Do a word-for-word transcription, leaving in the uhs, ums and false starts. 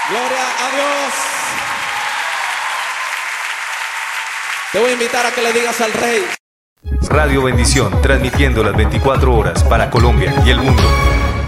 Gloria a Dios. Te voy a invitar a que le digas al Rey. Radio Bendición, transmitiendo las veinticuatro horas para Colombia y el mundo.